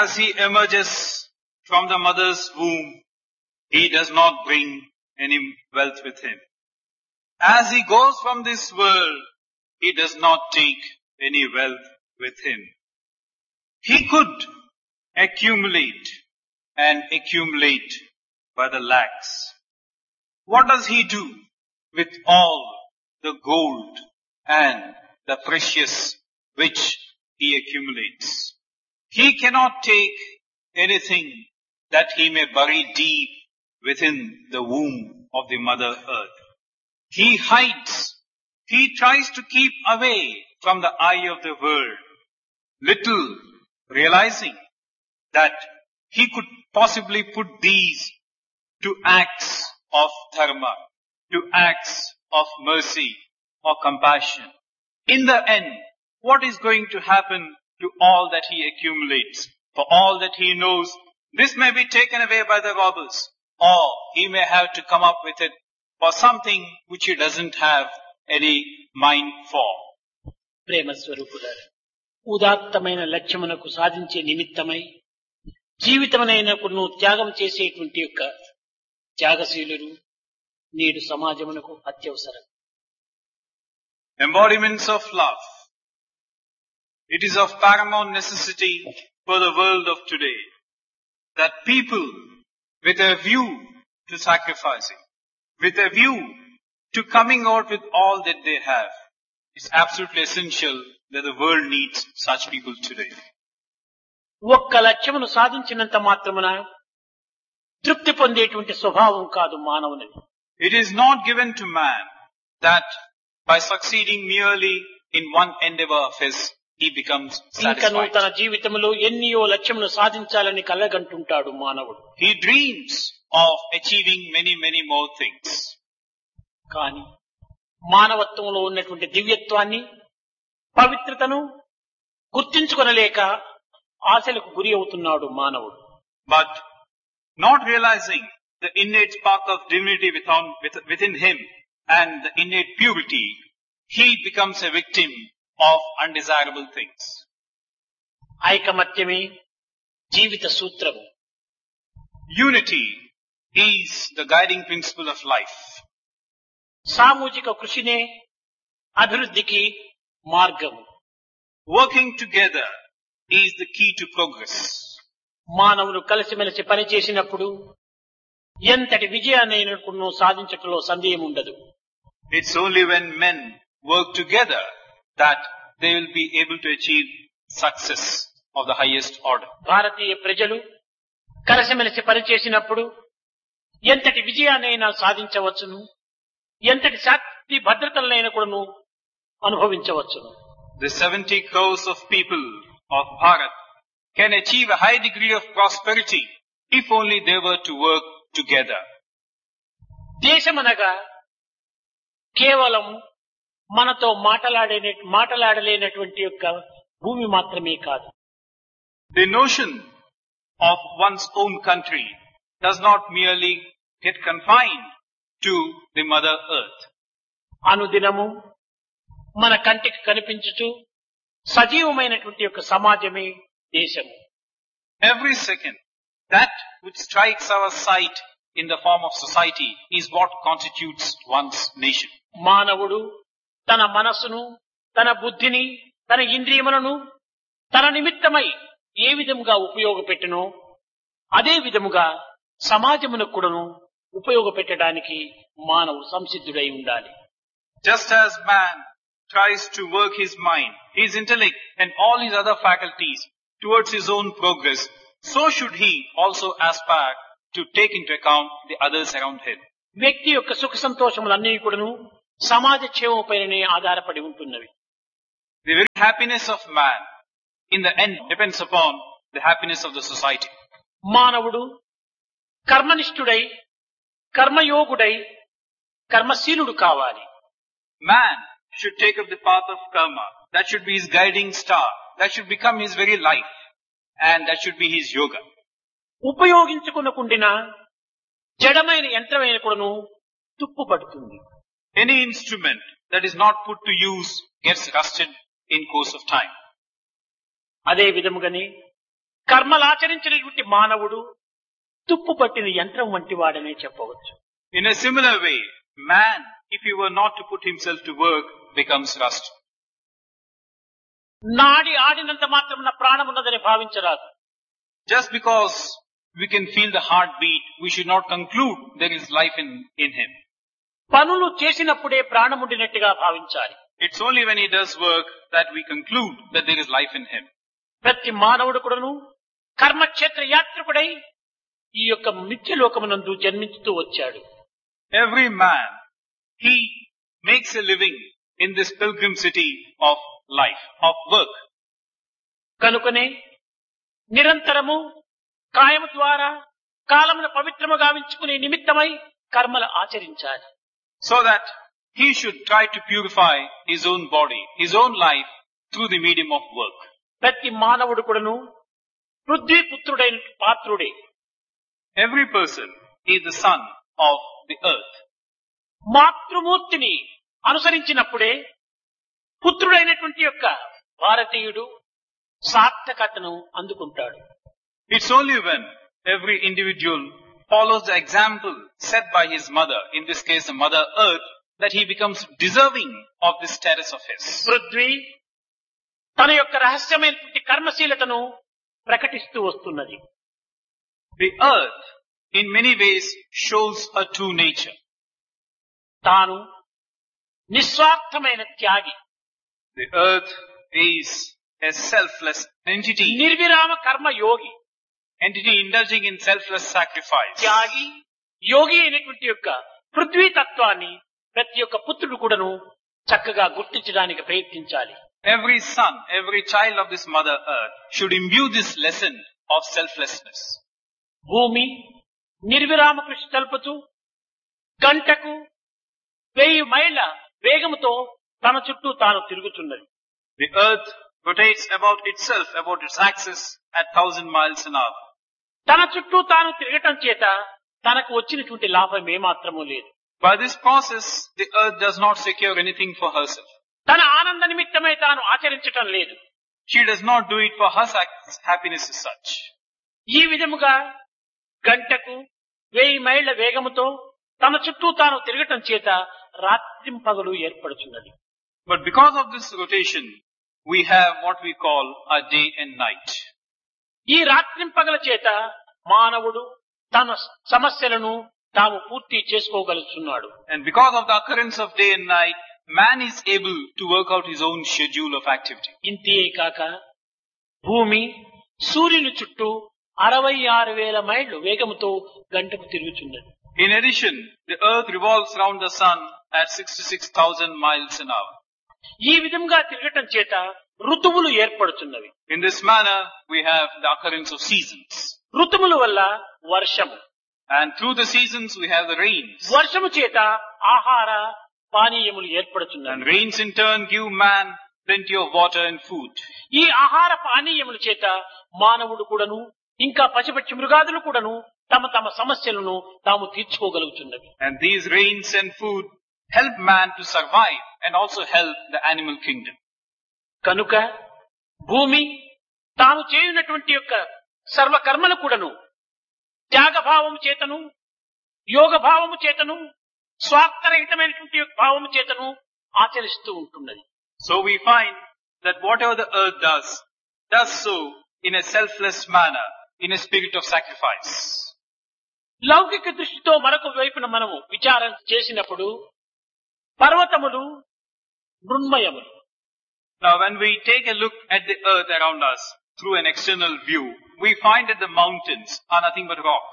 As he emerges from the mother's womb, he does not bring any wealth with him. As he goes from this world, he does not take any wealth with him. He could accumulate and accumulate by the lakhs. What does he do with all the gold and the precious which he accumulates? He cannot take anything that he may bury deep within the womb of the Mother Earth. He hides. He tries to keep away from the eye of the world, little realizing that he could possibly put these to acts of dharma, to acts of mercy or compassion. In the end, what is going to happen to all that he accumulates? For all that he knows, this may be taken away by the robbers, or he may have to come up with it for something which he doesn't have any mind for. ప్రేమ స్వరూపులారా, ఉదాత్తమైన లక్ష్యమునకు సాధించే నిమిత్తమై జీవితమునైనను త్యాగం చేసేటువంటి యొక్క త్యాగశీలురు నేడు సమాజమునకు అత్యవసరం. Embodiments of love. It is of paramount necessity for the world of today that people with a view to sacrificing, with a view to coming out with all that they have, it's absolutely essential that the world needs such people today. ఒక్క లక్ష్యమును సాధించినంత మాత్రమున తృప్తి పొందేటువంటి స్వభావం కాదు మానవునికి. It is not given to man that by succeeding merely in one endeavor of his, he becomes ఇంకను satisfied. తన జీవితంలో ఎన్నో లక్ష్యమును సాధించాలని కలగంటుంటాడు మానవుడు. He dreams of achieving many, many more things. కానీ మానవత్వంలో ఉన్నటువంటి దివ్యత్వాన్ని, పవిత్రతను గుర్తించుకొనలేక ఆశలకు గురి అవుతున్నాడు మానవుడు. But not realizing the innate spark of divinity within him and the innate purity, he becomes a victim of undesirable things. ఐకమత్యమే జీవిత సూత్రము. Unity is the guiding principle of life. సామూహిక కృషినే అభివృద్ధికి మార్గము. Working together is the key to progress. మానవులు కలిసిమెలిసి పనిచేసినప్పుడు ఎంతటి విజయాన్ని సాధించటంలో సందేహం ఉండదు. It's only when men work together that they will be able to achieve success of the highest order. భారతీయ ప్రజలు కలిసిమెలిసి పనిచేసినప్పుడు ఎంతటి విజయాన్నైనా సాధించవచ్చును, ఎంతటి శాంతి భద్రతలైనా కూడాను అనుభవించవచ్చును. The 70 crores of people of Bharat can achieve a high degree of prosperity if only they were to work together. దేశమనగా కేవలం మనతో మాట్లాడలేనటువంటి యొక్క భూమి మాత్రమే కాదు. The notion of one's own country does not merely get confined to the Mother Earth. అనుదినము మన కంటికి కనిపించుచు సజీవమైనటువంటి యొక్క సమాజమే దేశము. Every second, that which strikes our sight in the form of society is what constitutes one's nation. మానవుడు తన మనస్సును, తన బుద్ధిని, తన ఇంద్రియములను తన నిమిత్తమై ఏ విధముగా ఉపయోగపెట్టనో అదే విధముగా సమాజమునకు కూడాను ఉపయోగపెట్టడానికి మానవుడు సంసిద్ధుడై ఉండాలి. Just as man tries to work his mind, his intellect and all his other faculties towards his own progress, so should he also aspire to take into account the others around him. వ్యక్తి యొక్క సుఖ సంతోషములన్నీ కూడాను సమాజ క్షేమపైనే ఆధారపడి ఉంటున్నవి. The very happiness of man in the end depends upon the happiness of the society. మానవుడు కర్మనిష్ఠుడై, కర్మయోగుడై, కర్మశీలుడు కావాలి. Man should take up the path of karma. That should be his guiding star. That should become his very life. And that should be his yoga. ఉపయోగించుకునకుండిన జడమైన యంత్రమైన కూడాను తుప్పు పడుతుంది. Any instrument that is not put to use gets rusted in course of time. అదే విధముగానే కర్మలాచరించినటువంటి మానవుడు తుప్పు పట్టిన యంత్రం వంటి వాడనే చెప్పవచ్చు. In a similar way, man, if he were not to put himself to work, becomes rust. నాడి ఆడినంత మాత్రమున ప్రాణం ఉన్నదని భావించరాదు. Just because we can feel the heartbeat, we should not conclude there is life in him. పనులు చేసినప్పుడే ప్రాణం ఉండినట్టుగా భావించాలి. It's only when he does work that we conclude that there is life in him. ప్రతి మానవుడు కూడాను కర్మక్షేత్ర యాత్రికుడై ఈ యొక్క మిథ్యలోకమునందు జన్మించుతూ వచ్చాడు. Every man, he makes a living in this pilgrim city of life, of work. కనుకనే నిరంతరము కాయము ద్వారా కాలమును పవిత్రము గావించుకునే నిమిత్తమై కర్మలు ఆచరించాలి. So that he should try to purify his own body, his own life through the medium of work. ప్రతి మానవుడు కూడాను Prithvi పుత్రుడైన పాత్రుడే. Every person is the son of the earth. మాతృమూర్తిని అనుసరించినప్పుడే పుత్రుడైనటువంటి యొక్క భారతీయుడు సార్థకతను అందుకుంటాడు. It's only when every individual follows the example set by his mother, in this case the mother earth, that he becomes deserving of this status of his. Prithvi తన యొక్క రహస్యమైనటువంటి కర్మశీలతను ప్రకటిస్తూ వస్తున్నది. The earth in many ways shows her true nature. తాను నిస్వార్థమైన త్యాగి. The earth is a selfless entity. నిర్విరామ కర్మ యోగి. Entity indulging in selfless sacrifice. త్యాగి యోగి అయినటువంటి యొక్క పృథ్వీ తత్వాన్ని ప్రతి ఒక్క పుత్రుడు కూడాను చక్కగా గుర్తించడానికి ప్రయత్నించాలి. Every son, every child of this mother earth should imbue this lesson of selflessness. భూమి నిర్విరామ కృషి తెలుపుతూ గంటకు 1000 మైళ్ళ వేగముతో తన చుట్టూ తాను తిరుగుతున్నది. The earth rotates about itself, about its axis at 1000 miles an hour. తన చుట్టూ తాను తిరగటం చేత తనకు వచ్చినటువంటి లాభం ఏమాత్రమూ లేదు. By this process, the earth does not secure anything for herself. తన ఆనంద నిమిత్తమై తాను ఆచరించటం లేదు. She does not do it for her happiness as such. ఈ విధముగా గంటకు 1000 మైళ్ళ వేగముతో తన చుట్టూ తాను తిరగటం చేత రాత్రింపగలు ఏర్పడుతున్నది. But because of this rotation, we have what we call a day and night. ఈ రాత్రింపగల చేత మానవుడు తన సమస్యలను తాము పూర్తి చేసుకోగలుగుతున్నాడు. And because of the occurrence of day and night, man is able to work out his own schedule of activity. ఇంతే కాక భూమి సూర్యుని చుట్టూ 66,000 మైళ్ళు వేగముతో గంటకు తిరుగుతున్నది. In addition, the earth revolves round the sun at 66,000 miles an hour. ఈ విధంగా తిరగటం చేత ఋతువులు ఏర్పడుతున్నవి. In this manner, we have the occurrence of seasons. ఋతువుల వల్ల వర్షము. And through the seasons, we have the rains. వర్షము చేత ఆహార పానీయములు ఏర్పడుతున్నాయి. And rains in turn give man plenty of water and food. ఈ ఆహార పానీయముల చేత మానవుడు కూడాను ఇంకా పశుపక్షి మృగాదులు కూడాను తమ తమ సమస్యలను తాము తీర్చుకోగలుగుతున్నవి. And these rains and food help man to survive and also help the animal kingdom. కనుక భూమి తాను చేయునటువంటి యొక్క సర్వకర్మలు కూడాను త్యాగభావము చేతను యోగ భావము చేతను స్వార్థరహితమైనటువంటి భావము చేతను ఆచరిస్తూ ఉంటున్నది. So we find that whatever the earth does so in a selfless manner, in a spirit of sacrifice. లౌకిక దృష్టితో మరొక వైపున మనము విచారణ చేసినప్పుడు పర్వతములు మృన్మయములు. Now when we take a look at the earth around us through an external view, we find that the mountains are nothing but rock.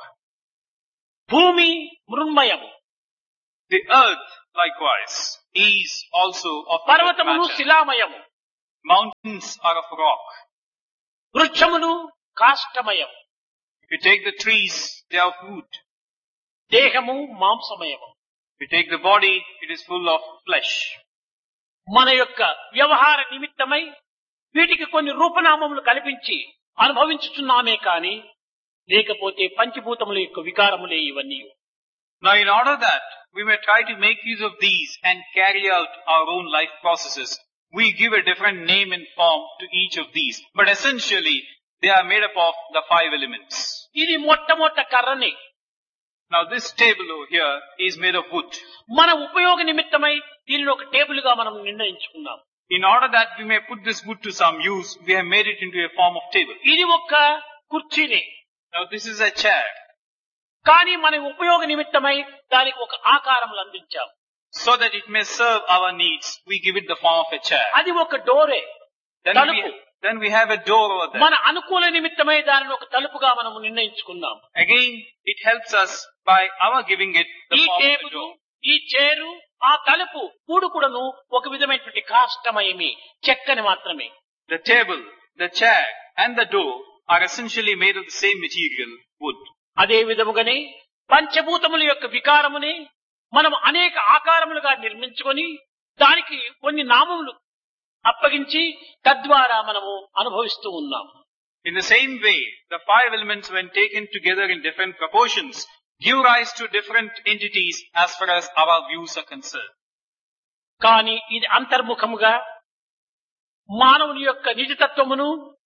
భూమి మృన్మయము. The earth likewise is also of పర్వతములు matter. శిలామయము. Mountains are of rock. వృక్షములు కాష్టమయం. If you take the trees, they are of wood. దేహము మాంసమయము. If you take the body, it is full of flesh. మన యొక్క వ్యవహార నిమిత్తమై వీటికి కొన్ని రూపనామములు కల్పించి అనుభవించుచున్నామే కాని లేకపోతే పంచభూతముల యొక్క వికారములే ఇవన్నీ. Now in order that we may try to make use of these and carry out our own life processes, we give a different name and form to each of these. But essentially, they are made up of the 5 elements. ఇది మొట్టమొదట కర్రని Now this table over here is made of wood. మన ఉపయోగ నిమిత్తమై దీనిని ఒక table గా మనం నిర్ణయించుకున్నాం. In order that we may put this wood to some use, we have made it into a form of table. ఇది ఒక కుర్చీని. Now this is a chair. కానీ మన ఉపయోగ నిమిత్తమై దానికి ఒక ఆకారములు అందించాం. So that it may serve our needs, we give it the form of a chair. అది ఒక డోరే. Then we have a door over there. మన అనుకూల నిమిత్తమై దానిని ఒక తలుపుగా మనం నిర్ణయించుకున్నాం. Again, it helps us by our giving it the ఈ form of a table, door. ఈ చైరు, ఆ తలుపు కూడుకుడను ఒక విధమైనటువంటి కాష్టమయమి, చెక్కని మాత్రమే. The table, the chair and the door are essentially made of the same material, wood. అదే విధముగానే పంచభూతముల యొక్క వికారముని మనం అనేక ఆకారములుగా నిర్మించుకొని దానికి కొన్ని నామములు అప్పగించి తద్వారా మనము అనుభవిస్తూ ఉన్నాం. In the same way, the 5 elements when taken together in different proportions give rise to different entities as far as our views are concerned. కానీ ఇది అంతర్ముఖముగా మానవుని యొక్క నిజతత్వమును,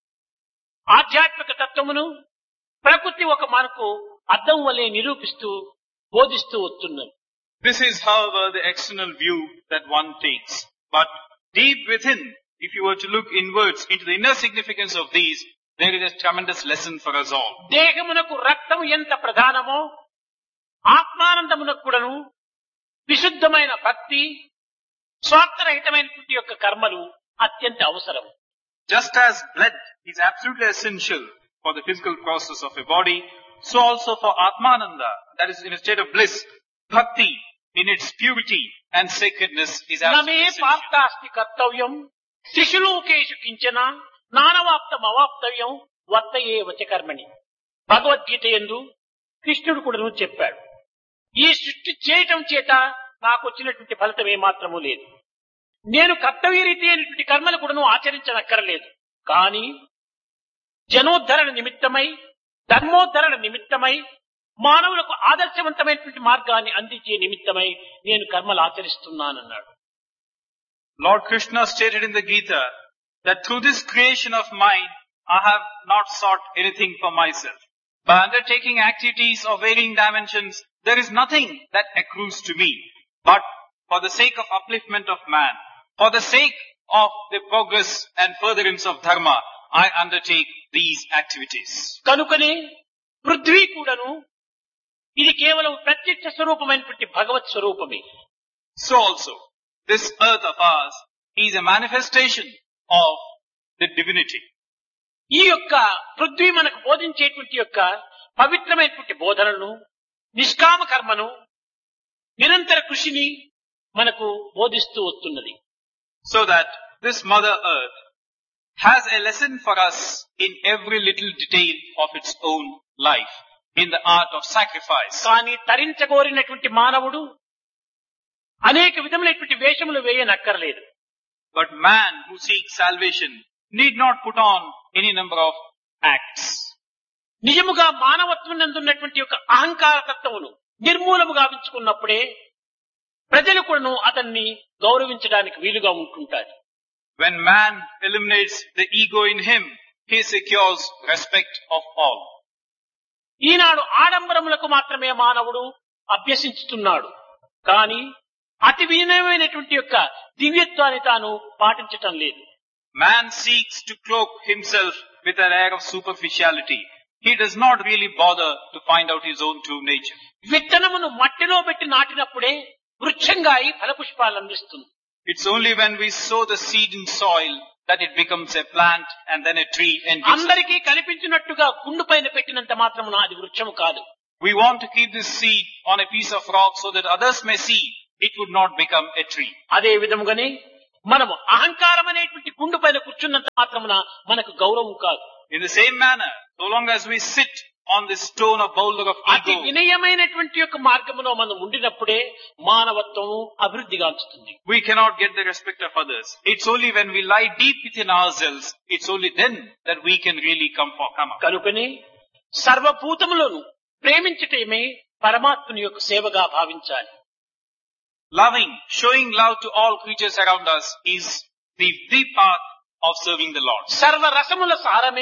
ఆధ్యాత్మిక తత్వమును ప్రకృతి ఒక మనకు అద్దం వలె నిరూపిస్తూ బోధిస్తూ వస్తున్నది. This is, however, the external view that one takes. But deep within, if you were to look inwards into the inner significance of these, there is a tremendous lesson for us all. దేహమునకు రక్తం ఎంత ప్రధానమో ఆత్మానందమునకు కూడాను విశుద్ధమైన భక్తి, స్వార్థరహితమైనటువంటి యొక్క కర్మలు అత్యంత అవసరం. Just as blood is absolutely essential for the physical process of a body, so also for Atmananda, that is in a state of bliss, bhakti in its purity and sacredness is నమే absolutely essential. పాప్తాస్తి కర్తవ్యం శిశులోకేషు కించన నానవాప్తం అవాప్తవ్యం వర్తయే వచకర్మణి. భగవద్గీత యందు కృష్ణుడు కూడా చెప్పాడు, ఈ సృష్టి చేయటం చేత నాకు వచ్చినటువంటి ఫలితం ఏమాత్రము లేదు. నేను కర్తవ్య రీతి అయినటువంటి కర్మలు కూడాను ఆచరించనక్కరలేదు. కానీ జనోద్ధరణ నిమిత్తమై, ధర్మోద్ధరణ నిమిత్తమై, మానవులకు ఆదర్శవంతమైనటువంటి మార్గాన్ని అందించే నిమిత్తమై నేను కర్మలు ఆచరిస్తున్నానన్నాడు. Lord Krishna stated in the Gita that through this creation of mine, I have not sought anything for myself. By undertaking activities of varying dimensions, there is nothing that accrues to me. But for the sake of upliftment of man, for the sake of the progress and furtherance of dharma, I undertake these activities. కనుకనే పృథ్వీ కూడాను ఇది కేవలం ప్రత్యక్ష స్వరూపమైనటువంటి భగవత్ స్వరూపమే. So also, this earth of ours is a manifestation of the divinity. ఈ యొక్క పృథ్వీ మనకు బోధించేటువంటి యొక్క పవిత్రమైనటువంటి బోధనలను, నిష్కామ కర్మను, నిరంతర కృషిని మనకు బోధిస్తూ వస్తున్నది. So that this Mother Earth has a lesson for us in every little detail of its own life, in the art of sacrifice. కానీ తరించగోరినటువంటి మానవుడు అనేక విధములైనటువంటి వేషములు వేయనక్కర్లేదు. But man who seeks salvation need not put on any number of acts. నిజముగా మానవత్వం నందున్నటువంటి యొక్క అహంకార తత్వమును నిర్మూలము గావించుకున్నప్పుడే ప్రజలు కూడాను అతన్ని గౌరవించడానికి వీలుగా ఉంటుంటారు. When man eliminates the ego in him, he secures respect of all. ఈనాడు ఆడంబరములకు మాత్రమే మానవుడు అభ్యసించుతున్నాడు. కానీ అతి వినయమైనటువంటి యొక్క దివ్యత్వాన్ని తాను పాటించటం లేదు. Man seeks to cloak himself with an air of superficiality. He does not really bother to find out his own true nature. విత్తనమును మట్టిలో పెట్టి నాటినప్పుడే వృక్షంగా అయి ఫలపుష్పాలు అందిస్తుంది. It's only when we sow the seed in soil that it becomes a plant and then a tree and gives us. అందరికీ కనిపించినట్టుగా కుండు పైన పెట్టినంత మాత్రమున అది వృక్షము కాదు. We want to keep this seed on a piece of rock so that others may see. It would not become a tree. అదే విధముగానే మనము అహంకారం అనేటువంటి కుండు పైన కూర్చున్నంత మాత్రమున మనకు గౌరవం కాదు. In the same manner, so long as we sit on this stone or boulder of అతి ego, వినయమైనటువంటి యొక్క మార్గములో మనం ఉండినప్పుడే మానవత్వము అభివృద్ధిగాంచుతుంది. we cannot get the respect of others. It's only when we lie deep within ourselves, it's only then that we can really come up. కనుకనే సర్వభూతములను ప్రేమించటమే పరమాత్మని యొక్క సేవగా భావించాలి. Loving, showing love to all creatures around us is the path of serving the Lord. సర్వ రసముల సారమే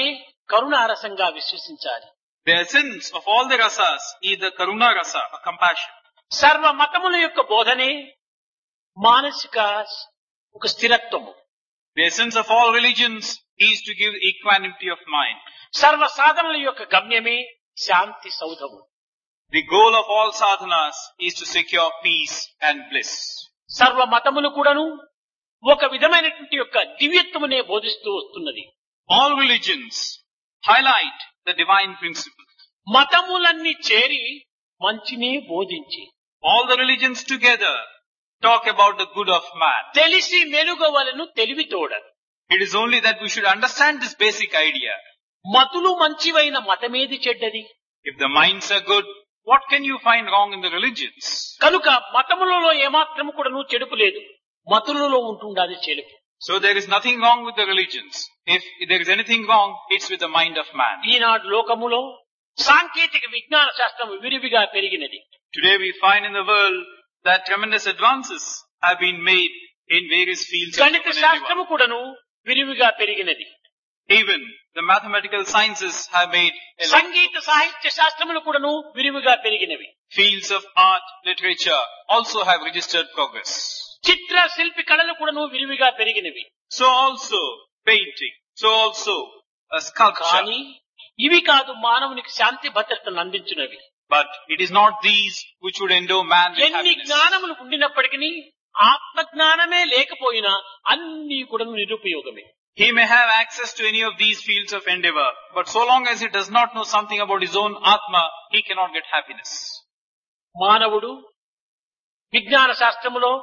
కరుణారసంగా విశ్వసించాలి. The essence of all the rasas is the karuna rasa, or compassion. సర్వ మతముల యొక్క బోధనే మానసిక ఒక స్థిరత్వము. The essence of all religions is to give equanimity of mind. సర్వ సాధనల యొక్క గమ్యమే శాంతి సౌధము. The goal of all sadhanas is to secure peace and bliss. సర్వ మతములు కూడాను ఒక విధమైనటువంటి యొక్క దివ్యత్వమునే బోధిస్తూ వస్తున్నది. All religions highlight the divine principle. మతములన్నీ చేరి మంచినే బోధించి All the religions together talk about the good of man. తెలిసి మెలుగవలను తెలివితోడ. It is only that we should understand this basic idea. మతులు మంచివైన మతమేది చెడ్డది? If the minds are good, what can you find wrong in the religions? కనుక మతములలో ఏమాత్రము కూడాను చెడుపు లేదు, మతులలో ఉంటుండాలి చెడుపు. So there is nothing wrong with the religions. If there is anything wrong, it's with the mind of man. ఈనాడు లోకములో సాంకేతిక విజ్ఞాన శాస్త్రం విరివిగా పెరిగినది. Today we find in the world that tremendous advances have been made in various fields of గణిత human శాస్త్రము endeavor. కూడాను విరివిగా పెరిగినది. Even the mathematical sciences have made a lot. సంగీత సాహిత్య శాస్త్రములు కూడాను విరివిగా పెరిగినవి. Fields of art, literature also have registered progress. చిత్ర శిల్పి కళలు కూడాను విరివిగా పెరిగినవి. So also painting, so also a sculpture. కానీ ఇవి కాదు మానవునికి శాంతి భద్రతను అందించినవి. But it is not these which would endow man with ఎన్ని happiness. జ్ఞానములు ఉండినప్పటికీ ఆత్మజ్ఞానమే లేకపోయినా అన్ని కూడా నిరుపయోగమే. He may have access to any of these fields of endeavor, but so long as he does not know something about his own Atma, he cannot get happiness. మానవుడు విజ్ఞాన శాస్త్రములో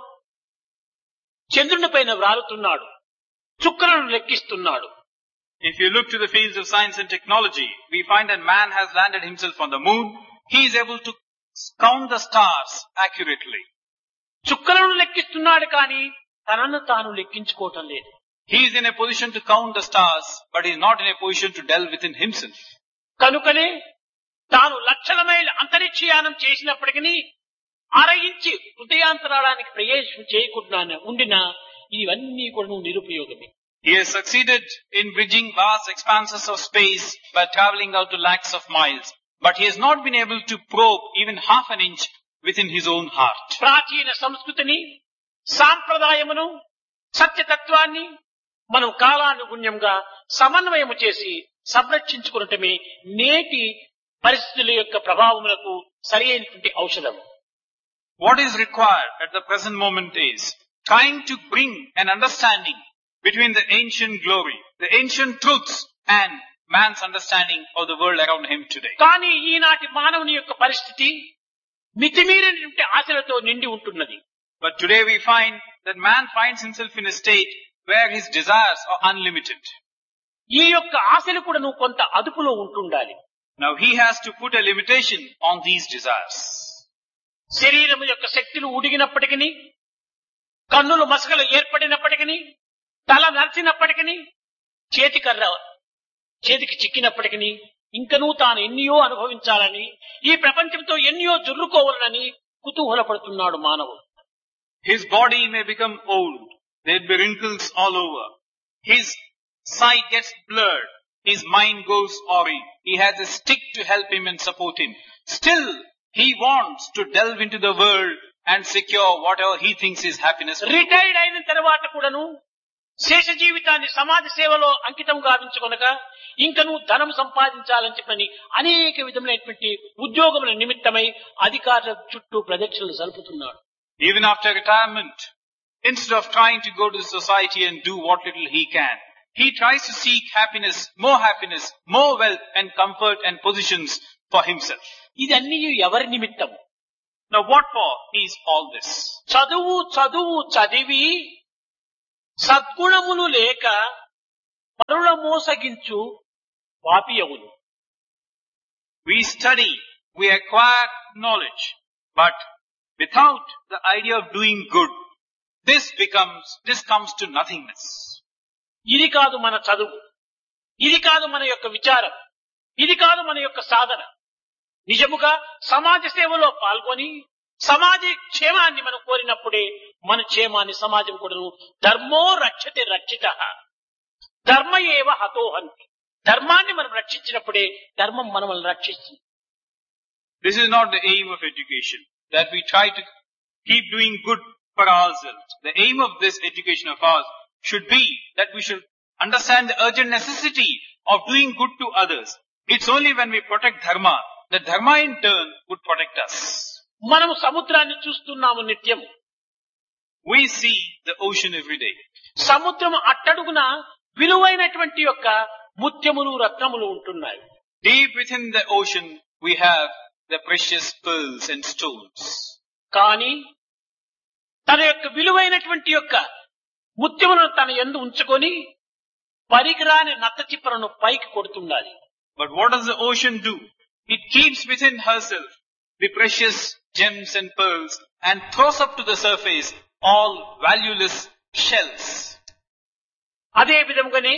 చంద్రుని పైన వ్రాలుతున్నాడు, చుక్కలను లెక్కిస్తున్నాడు. If you look to the fields of science and technology, we find that man has landed himself on the moon. He is able to count the stars accurately. చుక్కలను లెక్కిస్తున్నాడు కానీ తనను తాను లెక్కించుకోవటం లేదు. He is in a position to count the stars, but he is not in a position to delve within himself. కనుకనే తాను లక్షల మైళ్ళ అంతరిక్షయానం చేసినప్పటికీ అరయించి హృదయాంతరాళానికి ప్రవేశం చేయకుండా ఉండినా ఇవన్నీ కూడా నిరుపయోగమే. He has succeeded in bridging vast expanses of space by traveling out to lakhs of miles, but he has not been able to probe even half an inch within his own heart. ప్రాచీన సంస్కృతిని, సాంప్రదాయమును, సత్యతత్వాన్ని మనం కాలానుగుణ్యంగా సమన్వయము చేసి సంరక్షించుకునటమే నేటి పరిస్థితుల యొక్క ప్రభావములకు సరైనటువంటి ఔషధం. What is required at the present moment is trying to bring an understanding between the ancient glory, the ancient truths, and man's understanding of the world around him today. కానీ ఈనాటి మానవుని యొక్క పరిస్థితి మితిమీరినటువంటి ఆశలతో నిండి ఉంటున్నది. But today we find that man finds himself in a state where his desires are unlimited. ఈ యొక్క ఆశలు కూడా నువ్వు కొంత అదుపులో ఉంటుండాలి. Now he has to put a limitation on these desires. శరీరం యొక్క శక్తులు ఉడిగినప్పటికీ, కన్నులు మసకలు ఏర్పడినప్పటికీ, తల నరిచినప్పటికీ, చేతికి చిక్కినప్పటికీ ఇంకనూ తాను ఎన్నో అనుభవించాలని, ఈ ప్రపంచంతో ఎన్నో జుర్రుకోవాలని కుతూహలపడుతున్నాడు మానవుడు. His body may become old. There will be wrinkles all over. His sight gets blurred. His mind goes awry. He has a stick to help him and support him. Still, he wants to delve into the world and secure whatever he thinks is happiness. Retired అయిన తర్వాత కూడాను శేష జీవితాన్ని సమాజ సేవలో అంకితం గావించుకొనక ఇంకనూ ధనం సంపాదించాలని చెప్పని అనేక విధములైనటువంటి ఉద్యోగముల నిమిత్తమై అధికారుల చుట్టూ ప్రదక్షిణలు జరుపుతున్నాడు. Even after retirement, instead of trying to go to society and do what little he can, he tries to seek happiness, more wealth and comfort and positions for himself. ఇదన్నీ ఎవరి నిమిత్తం? Now what for is all this? చదివి సద్గుణములు లేక పరుల మోసగించు పాపియవులు. We study, we acquire knowledge, but without the idea of doing good, this comes to nothingness. ఇది కాదు మన చదువు, ఇది కాదు మన యొక్క విచారం, ఇది కాదు మన యొక్క సాధన. నిజముగా సమాజ సేవలో పాల్గొని సమాజ క్షేమాన్ని మనం కోరినప్పుడే మన క్షేమాన్ని సమాజం కూడా ధర్మో రక్షతే రక్షితః, ధర్మ ఏవ హతోహంతి. ధర్మాన్ని మనం రక్షించినప్పుడే ధర్మం మనల్ని రక్షిస్తుంది. This is not the aim of education, that we try to keep doing good for ourselves. The aim of this education of ours should be that we should understand the urgent necessity of doing good to others. It's only when we protect dharma, that dharma in turn would protect us. మనము సముద్రాన్ని చూస్తున్నాము నిత్యం. We see the ocean every day. సముద్రం అట్టడుగున విలువైనటువంటి యొక్క ముత్యములు రత్నములు ఉంటున్నాయి. Deep within the ocean we have the precious pearls and stones. కానీ తన యొక్క విలువైనటువంటి యొక్క ముత్యములను తన యందు ఉంచుకొని పరికిరాని నత్త చిప్పలను పైకి కొడుతుండాలి. But what does the ocean do? It keeps within herself the precious gems and pearls and throws up to the surface all valueless shells. అదే విధముగానే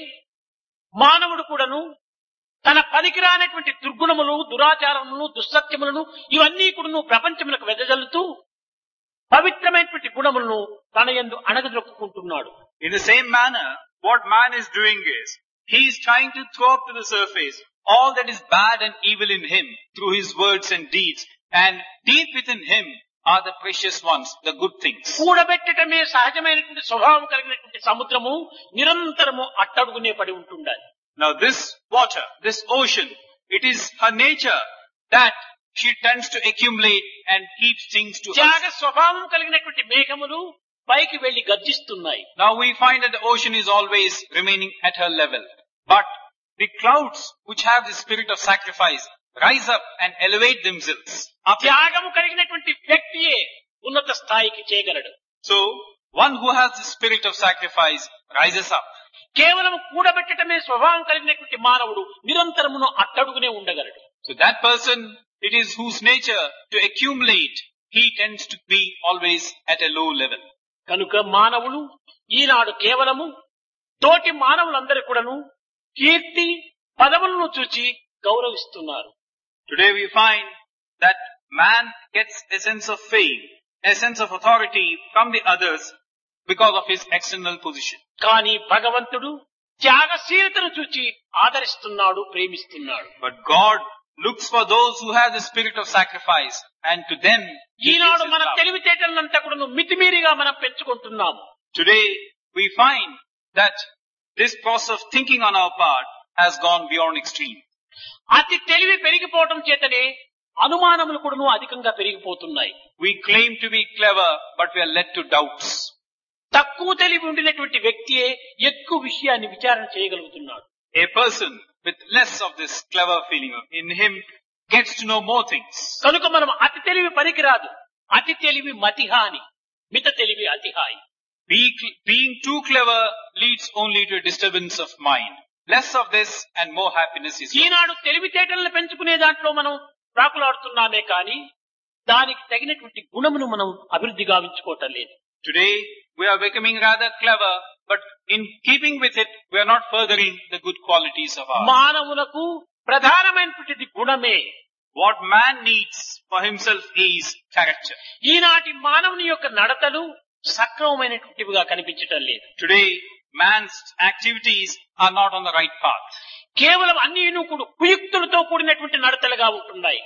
మానవుడు కూడాను తన పనికిరానటువంటి దుర్గుణములు, దురాచారములను, దుస్సత్యములను ఇవన్నీ కూడాను ప్రపంచములకు వెదజల్లుతూ పవిత్రమైనటువంటి గుణములను తన యందు అణగదొక్కుంటున్నాడు. In the same manner, what man is doing is, he is trying to throw up to the surface all that is bad and evil in him through his words and deeds, and deep within him are the precious ones, the good things. కూడబెట్టడమే సహజమైనటువంటి స్వభావం కలిగినటువంటి సముద్రము నిరంతరము అట్టడుగునే పడి ఉంటుండాలి. Now this water, this ocean, it is her nature that she tends to accumulate and keeps things to Tyaga herself. స్వభావం కలిగినటువంటి మేఘములు పైకి వెళ్లి గర్జిస్తున్నాయి. Now we find that the ocean is always remaining at her level. But the clouds which have the spirit of sacrifice rise up and elevate themselves up. త్యాగము కలిగినటువంటి వ్యక్తియే ఉన్నత స్థాయికి చేయగలడు. So one who has the spirit of sacrifice rises up. కేవలం కూడబెట్టడమే స్వభావం కలిగినటువంటి మానవుడు నిరంతరమును అట్టడుగునే ఉండగలడు. So that person, it is whose nature to accumulate, he tends to be always at a low level. కనుక మానవులు ఈనాడు కేవలము తోటి మానవులందరూ కూడాను కీర్తి పదవులను చూచి గౌరవిస్తున్నారు. Today we find that man gets a sense of fame, a sense of authority from the others because of his external position. కానీ భగవంతుడు త్యాగశీలతను చూచి ఆదరిస్తున్నాడు, ప్రేమిస్తున్నాడు. But God looks for those who have the spirit of sacrifice, and to them he gives Eenadu his మన love. తెలివితేటలంతా కూడా మితిమీరిగా మనం పెంచుకుంటున్నాము. Today we find that this process of thinking on our part has gone beyond extreme. అతి తెలివి పెరిగిపోవటం చేతనే అనుమానములు కూడాను అధికంగా పెరిగిపోతున్నాయి. We claim to be clever, but we are led to doubts. తక్కువ తెలివి ఉండినటువంటి వ్యక్తియే ఎక్కువ విషయాన్ని విచారణ చేయగలుగుతున్నాడు. A person with less of this clever feeling in him gets to know more things. కనుక మనం అతి తెలివి పనికిరాదు. అతి తెలివి మతిహాని, మిత తెలివి అతిహాయి. Being too clever leads only to a disturbance of mind. Less of this and more happiness is gone. ఈనాడు తెలివితేటలను పెంచుకునే దాంట్లో మనం ప్రాకులాడుతున్నామే కానీ దానికి తగినటువంటి గుణమును మనం అభివృద్ధి గావించుకోవటం లేదు. Today we are becoming rather clever, but in keeping with it, we are not furthering the good qualities of ours. మానవులకు ప్రధానమైనటువంటి గుణమే. What man needs for himself is character. ఈనాటి మానవుని యొక్క నడతలు సక్రమమైనటువంటివిగా కనిపించటం లేదు. Today man's activities are not on the right path. కేవలం అన్నిను కూడా కుయుక్తులతో కూడినటువంటి నడతలుగా ఉంటున్నాయి.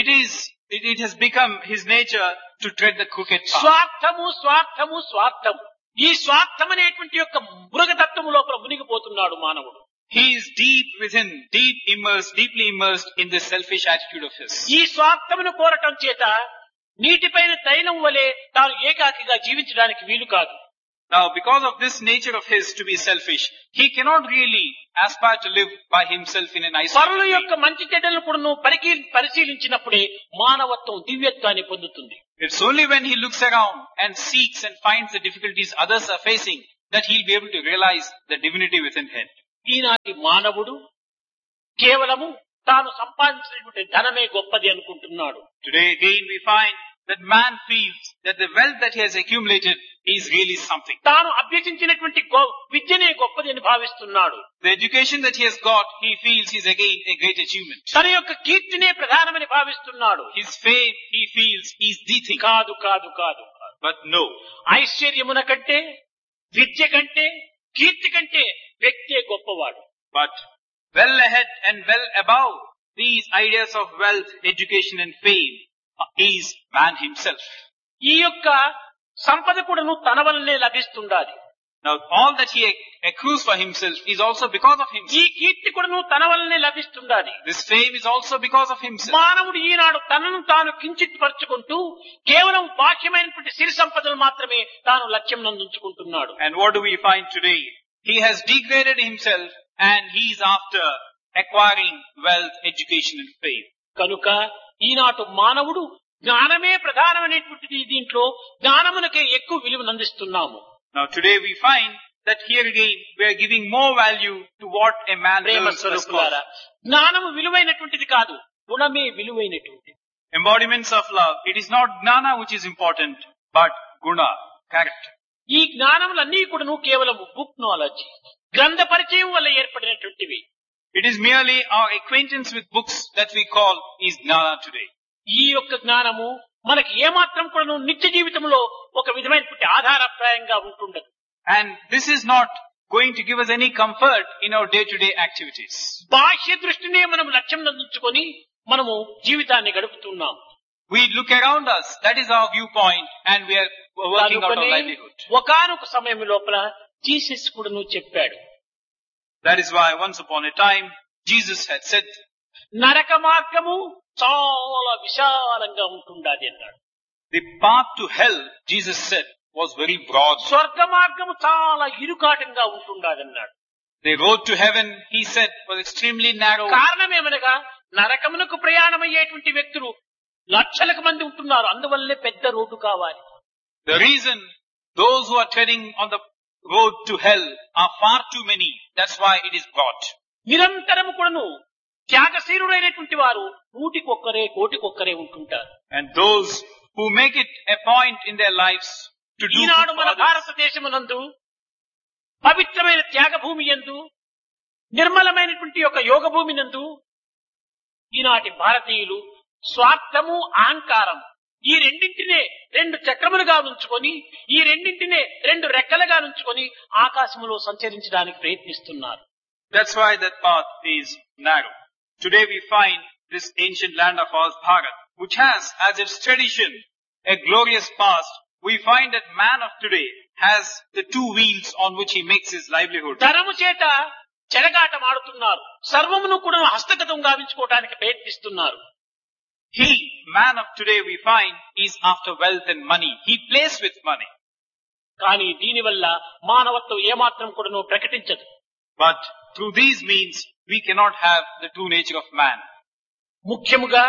It has become his nature to tread the crooked path. స్వార్థము స్వార్థము స్వార్థము. ఈ స్వార్థం అనేటువంటి యొక్క మృగతత్వము లోపల మునిగిపోతున్నాడు మానవుడు. He is deep within, deeply immersed in this selfish attitude of his. ఈ స్వార్థమును కోరటం చేత నీటిపైన తైలం వలె తాను ఏకాకిగా జీవించడానికి వీలు కాదు. Now, because of this nature of his to be selfish, he cannot really aspire to live by himself in an పరుల isolated యొక్క way. మంచి చెడ్డలను కూడా పరిశీలించినప్పుడే మానవత్వం దివ్యత్వాన్ని పొందుతుంది. It's only when he looks around and seeks and finds the difficulties others are facing that he'll be able to realize the divinity within him. ఈనాటి మానవుడు కేవలము తాను సంపాదించినటువంటి ధనమే గొప్పది అనుకుంటున్నాడు. Today again we find that man feels that the wealth that he has accumulated is really something. తాను అభ్యసించినటువంటి విద్యనే గొప్పది అని భావిస్తున్నాడు. The education that he has got, he feels is again a great achievement. తన యొక్క కీర్తినే ప్రధానమని భావిస్తున్నాడు. His fame, he feels, is the thing. కాదు కాదు కాదు. But no. ఐశ్వర్యమున కంటే, విద్య కంటే, కీర్తి కంటే వ్యక్తే గొప్పవాడు. But well ahead and well above these ideas of wealth, education and fame is man himself. ఈ యొక్క సంపద కూడాను తన వల్లనే లభిస్తుండాలి. Now all that he accrues for himself is also because of ఈ himself. కీర్తి కూడాను తన వల్లనే లభిస్తుండాలి. This fame is also because of himself. మానవుడు ఈనాడు తనను తాను కించిత్ పరుచుకుంటూ కేవలం బాహ్యమైనటువంటి సిరి సంపదలు మాత్రమే తాను లక్ష్యం నందుంచుకుంటున్నాడు. And what do we find today? He has degraded himself and he is after acquiring wealth, education and fame. కనుక ఈనాటి మానవుడు జ్ఞానమే ప్రధానమైనటువంటిది. దీంట్లో జ్ఞానమునకే ఎక్కువ విలువనందిస్తున్నాము. Now today we find that here again we are giving more value to what a man Prema learns. స్వరూపులారా, జ్ఞానము విలువైనటువంటిది కాదు, గుణమే విలువైనటువంటిది. Embodiments of love. It is not gnana which is important, but guna, character. ఈ జ్ఞానములన్నీ కూడాను కేవలం book knowledge, గ్రంథ పరిచయం వల్ల ఏర్పడినటువంటివి. It is merely our acquaintance with books that we call is gnana today. ఈ యొక్క జ్ఞానము మనకి ఏమాత్రం కూడాను నిత్య జీవితంలో ఒక విధమైనటువంటి ఆధారప్రాయంగా ఉంటుండదు. And this is not going to give us any comfort in our day-to-day activities. బాహ్య దృష్టినే మనం లక్ష్యం నందుకొని మనము జీవితాన్ని గడుపుతున్నాం. We look around us, that is our viewpoint, and we are working out our livelihood. ఒకానొక సమయం లోపల జీసస్ కూడాను చెప్పాడు, That is why once upon a time Jesus had said, నరక మార్గము చాలా విశాలంగా ఉంటుండాది అన్నాడు. the path to hell, Jesus said, was very broad. స్వర్గ మార్గము చాలా ఇరుకాటంగా ఉంటుండాది అన్నాడు. The road to heaven, he said, was extremely narrow. కారణమేమనగా నరకమునకు ప్రయాణమయ్యేటువంటి వ్యక్తులు లక్షలకు మంది ఉంటున్నారు. అందువల్లే పెద్ద రోడ్డు కావాలి. The reason those who are treading on the road to hell are far too many. That's why it is broad. నిరంతరము కూడాను త్యాగశీలుడైనటువంటి వారు నూటికొక్కరే కోటికొక్కరే ఉంటుంటారు. And those who make it a point in their lives to do Eenadu good మన for others. భారతదేశమునందు పవిత్రమైన త్యాగ భూమి యందు, నిర్మలమైనటువంటి యొక్క యోగ భూమి నందు ఈనాటి భారతీయులు స్వార్థము, అహంకారం ఈ రెండింటినే రెండు చక్రములుగా ఉంచుకొని, ఈ రెండింటినే రెండు రెక్కలుగా ఉంచుకొని ఆకాశములో సంచరించడానికి ప్రయత్నిస్తున్నారు. That's why that path is narrow. Today we find this ancient land of ours, Bharat, which has as its tradition a glorious past. We find that man of today has the two wheels on which he makes his livelihood. ధనము చేత చెరగాట మాడుతున్నారు. సర్వమును కూడా హస్తగతం గావించుకోవడానికి ప్రయత్నిస్తున్నారు. He, man of today, we find, is after wealth and money. He plays with money. కానీ దీనివల్ల మానవత్వం ఏమాత్రం కూడా ప్రకటించదు. But through these means, we cannot have the true nature of man. ముఖ్యముగా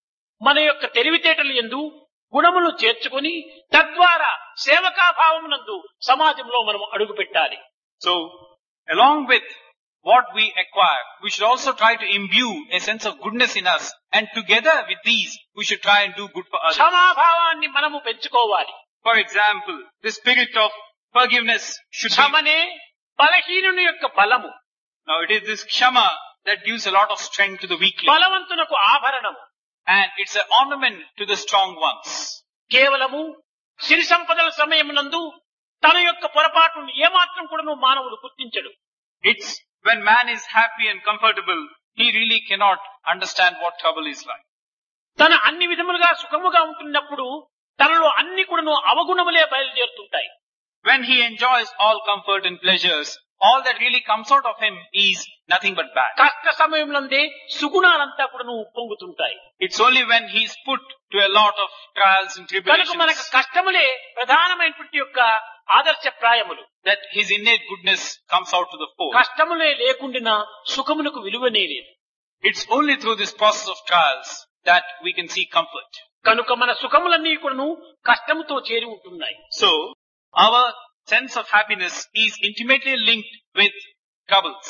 మన యొక్క తెలివితేటలు యందు గుణములు చేర్చుకొని తద్వారా సేవకాభావమునందు సమాజంలో మనం అడుగు పెట్టాలి. So, along with what we acquire, we should also try to imbue a sense of goodness in us, and together with these, we should try and do good for others. క్షమాభావాన్ని మనము పెంచుకోవాలి. For example, the spirit of forgiveness should be... క్షమనే బలహీనుని యొక్క బలము, Now it is this kshama that gives a lot of strength to the weakling. బలవంతునకు ఆభరణము. And it's an ornament to the strong ones. కేవలము సిరి సంపదల సమయమునందు తన యొక్క పొరపాటును ఏమాత్రం కూడా మానవుడు గుర్తించడు. It's when man is happy and comfortable, he really cannot understand what trouble is like. తన అన్ని విధములుగా సుఖముగా ఉంటున్నప్పుడు తనలో అన్ని కూడాను అవగుణములే బయలుదేరుతుంటాయి. When he enjoys all comfort and pleasures, all that really comes out of him is nothing but bad. కష్ట సమయంలోనే సుగుణాలంతా కూడాను ఉప్పొంగుతుంటాయి. It's only when he's put to a lot of trials and కనుక tribulations మనకు కష్టములే ప్రధానమైనటువంటి యొక్క ఆదర్శప్రాయములు. that his innate goodness comes out to the fore. కష్టములే లేకుండా సుఖమునకు విలువనే లేదు. It's only through this process of trials that we can see comfort. కనుక మన సుఖములన్నీ కూడాను కష్టముతో చేరి ఉంటున్నాయి. So, our sense of happiness is intimately linked with troubles.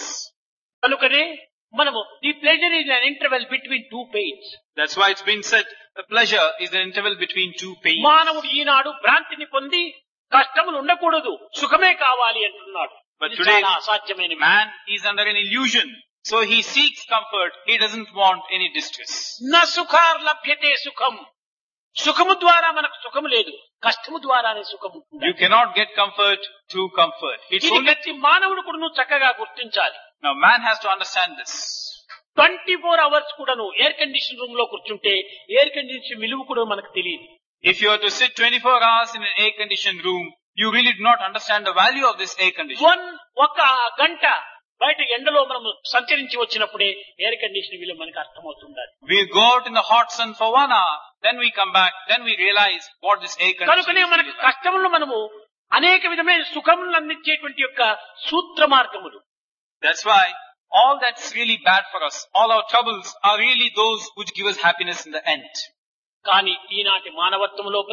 కనుకనే మనము the pleasure is an interval between two pains. That's why it's been said, the pleasure is an interval between two pains. మానవుడు ఈనాడు భ్రాంతిని పొంది కష్టములు ఉండకూడదు, సుఖమే కావాలి అంటున్నాడు. But ఇది today, చాలా అసాధ్యమైన విషయం. man is under an illusion. So he seeks comfort. He doesn't want any distress. న సుఖార్ లభ్యతే సుఖం. సుఖము ద్వారా మనకు సుఖము లేదు, కష్టము ద్వారానే సుఖం ఉంటుంది. You cannot get comfort through comfort. It's ఇది only, ప్రతి మానవుడు కూడా చక్కగా గుర్తించాలి. Now man has to understand this. 24 hours కూడాను ఎయిర్ కండిషన్ రూమ్ లో కూర్చుంటే ఎయిర్ కండిషన్ విలువ కూడా మనకు తెలియదు. If you are to sit 24 hours in an air-conditioned room, you really do not understand the value of this air conditioner. ఒక గంట బయట ఎండలో మనం సంచరించి వచ్చినప్పుడే ఎయిర్ కండిషన్ విలువ మనకు అర్థమవుతుంది. We go out in the hot sun for 1 hour, then we come back, then we realize what this air conditioner కనుకనే మనకు is. కష్టంలో మనము అనేక విధమైన సుఖములను అందించేటువంటి యొక్క సూత్ర మార్గములు. That's why all that's really bad for us, all our troubles are really those which give us happiness in the end. కానీ ఈనాటి మానవత్వం లోపల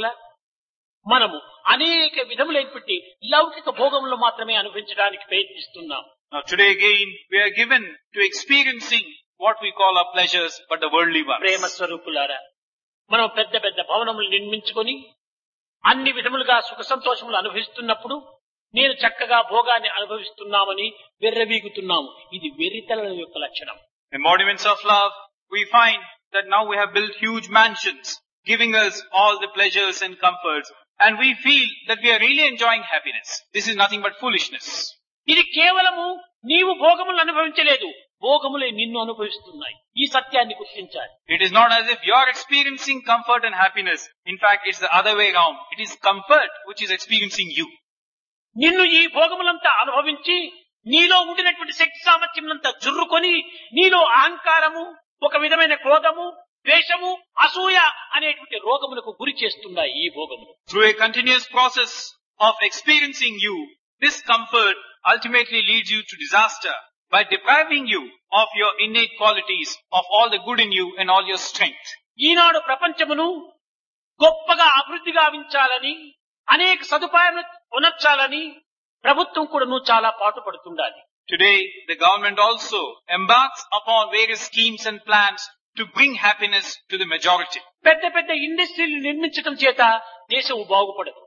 మనము అనేక విధములైనటువంటి లౌకిక భోగములు మాత్రమే అనుభవించడానికి ప్రయత్నిస్తున్నాం. Now today again we are given to experiencing what we call our pleasures, but the worldly ones. ప్రేమ స్వరూపులారా, మనం పెద్ద పెద్ద భవనములు నిర్మించుకొని అన్ని విధములుగా సుఖ సంతోషములు అనుభవిస్తున్నప్పుడు నేను చక్కగా భోగాన్ని అనుభవిస్తున్నామని వెర్రవీగుతున్నాము. ఇది వెర్రితనం యొక్క లక్షణం. Embodiments of love, we find that now we have built huge mansions, giving us all the pleasures and comforts, and we feel that we are really enjoying happiness. This is nothing but foolishness. ఇది కేవలము నీవు భోగములు అనుభవించలేదు, భోగములే నిన్ను అనుభవిస్తున్నాయి. ఈ సత్యాన్ని గుర్తించాలి. It is not as if you are experiencing comfort and happiness. In fact, it's the other way around. It is comfort which is experiencing you. నిన్ను ఈ భోగములంతా అనుభవించి నీలో ఉండినటువంటి శక్తి సామర్థ్యములంతా జుర్రుకొని నీలో అహంకారము, ఒక విధమైన క్రోధము, ద్వేషము, అసూయ అనేటువంటి రోగములకు గురి చేస్తున్నాయి ఈ భోగములు. Through a continuous process of experiencing you, this comfort ultimately leads you to disaster by depriving you of your innate qualities, of all the good in you and all your strength. ఈనాడు ప్రపంచమును గొప్పగా అభివృద్ధి గావించాలని, అనేక సదుపాయాలు ఉనర్చాలని ప్రభుత్వం కూడాను చాలా పాటుపడుతుండాలి. Today, the government also embarks upon various schemes and plans to bring happiness to the majority. పెద్ద పెద్ద ఇండస్ట్రీలు నిర్మించడం చేత దేశం బాగుపడదు.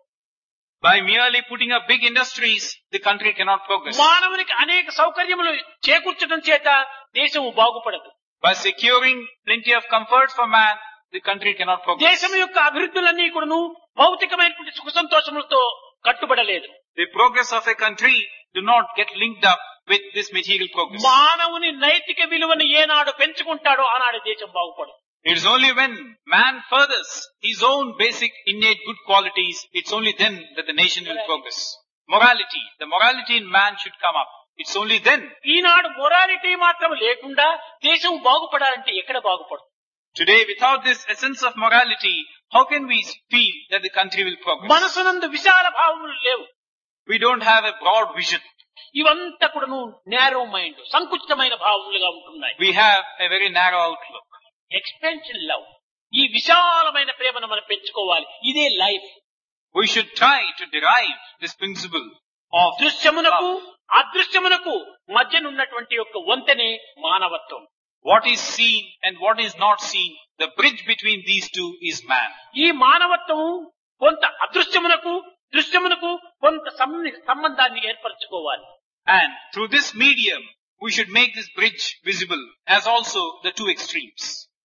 By merely putting up big industries, the country cannot progress. మానవునికి అనేక సౌకర్యములు చేకూర్చడం చేత దేశం బాగుపడదు. By securing plenty of comforts for man, the country cannot progress. దేశం యొక్క అభివృద్ధులన్నీ కూడాను భౌతికమైనటువంటి సుఖ సంతోషములతో కట్టుబడలేదు. The progress of a country do not get linked up with this material progress. మానవుని నైతిక విలువను ఏనాడు పెంచుకుంటాడో ఆనాడు దేశం బాగుపడదు. It is only when man furthers his own basic innate good qualities, it's only then that the nation will progress. Morality, the morality in man should come up. It's only then. Eenadu morality మాత్రం లేకుండా దేశం బాగుపడాలంటే ఎక్కడ బాగుపడదు? Today, without this essence of morality, how can we feel that the country will progress? మనసునందు విశాల భావములు లేవు. We don't have a broad vision. ఇవంతా కూడాను narrow mind, సంకుచితమైన భావములుగా ఉంటున్నాయి. We have a very narrow outlook. Expansion love, ఈ విశాలమైన ప్రేమను మనం పెంచుకోవాలి. ఇదే life. We should try to derive this principle of దృశ్యమునకు love. అదృశ్యమునకు మధ్యనున్నటువంటి యొక్క వంతెనే మానవత్వం. What is seen and what is not seen, the bridge between these two is man. ఈ మానవత్వం కొంత అదృశ్యమునకు దృశ్యమునకు కొంత సంబంధాన్ని ఏర్పరచుకోవాలి. And through this medium, we should make this bridge visible as also the two extremes.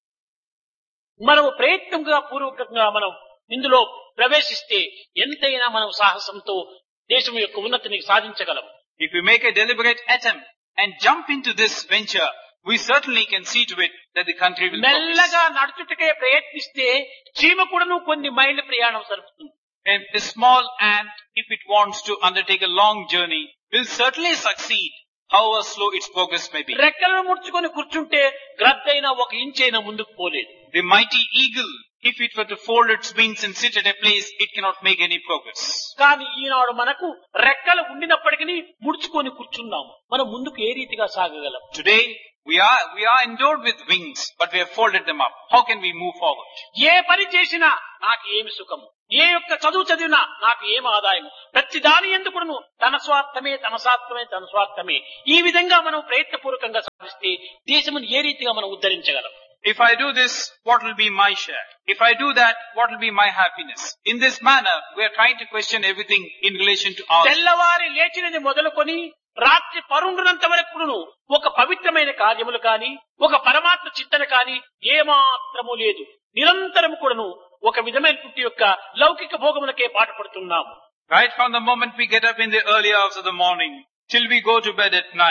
మనము ప్రయత్నంగా పూర్వకంగా మనం ఇందులో ప్రవేశిస్తే ఎంతైనా మనం సాహసంతో దేశం యొక్క ఉన్నతిని సాధించగలం. If we make a deliberate attempt and jump into this venture, we certainly can see to it that the country will progress. మెల్లగా నడుచుటకే ప్రయత్నిస్తే చీమ కూడాను కొన్ని మైళ్ళ ప్రయాణం సరుపుతుంది. And a small ant, if it wants to undertake a long journey, will certainly succeed, however slow its progress may be. రెక్కలను ముడుచుకొని కూర్చుంటే గ్రద్దైనా ఒక ఇంచైనా ముందుకు పోలేదు. The mighty eagle, if it were to fold its wings and sit at a place, it cannot make any progress. కానీ ఈనాడు మనకు రెక్కలు ఉండినప్పటికీ ముడుచుకొని కూర్చున్నాము. మనం ముందుకు ఏ రీతిగా సాగగలం? Today, we are endowed with wings, but we have folded them up. How can we move forward? ఏ పని చేసినా నాకు ఏమి సుఖము, ఏ యొక్క చదువు చదివినా నాకు ఏమి ఆదాయము, ప్రతి దాని ఎందుకును తన స్వార్థమే తన స్వార్థమే తన స్వార్థమే. ఈ విధంగా మనం ప్రయత్నపూర్వకంగా సాధిస్తే దేశమును ఏ రీతిగా మనం ఉద్ధరించగలం? If I do this, what will be my share? If I do that, what will be my happiness? In this manner, we are trying to question everything in relation to ours. తెల్లవారి లేచినది మొదలుకొని రాత్రి పరుండునంత వరకును ఒక పవిత్రమైన కార్యములు కాని ఒక పరమాత్మ చింతన కాని ఏమాత్రము లేదు. నిరంతరము కూడాను ఒక విధమైనటువంటి యొక్క లౌకిక భోగములకే పాటుపడుతున్నాము. Right from the moment we get up in the early hours of the morning till we go to bed at night,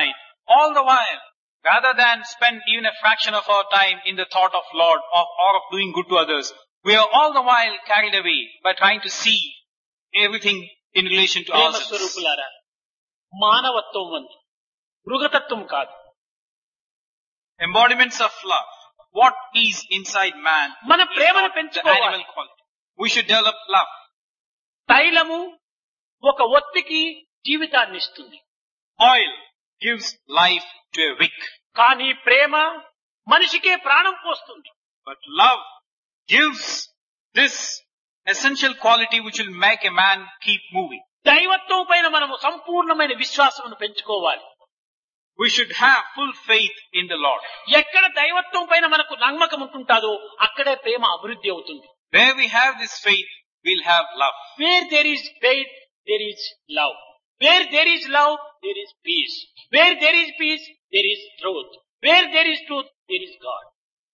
all the while, rather than spend even a fraction of our time in the thought of Lord or of doing good to others, we are all the while carried away by trying to see everything in relation to Prema ourselves. స్వరూపులారా, మానవత్వం ఉంది, మృగతత్వం కాదు. Embodiments of love. What is inside man మన is ప్రేమను not the పెంచుకోవాలి. animal quality. We should develop love. తైలము ఒక ఒత్తికి జీవితాన్ని ఇస్తుంది, Oil gives life to a wick. కానీ ప్రేమ మనిషికే ప్రాణం పోస్తుంది. But love gives this essential quality which will make a man keep moving. దైవత్వం పైన మనము సంపూర్ణమైన విశ్వాసమును పెంచుకోవాలి. We should have full faith in the Lord. ఎక్కడ దైవత్వం పైన మనకు నమ్మకం ఉంటుంటాదో అక్కడే ప్రేమ అభివృద్ధి అవుతుంది. Where we have this faith, we'll have love. Where there is faith, there is love. Where there is love, there is peace. Where there is peace, there is truth. Where there is truth, there is God.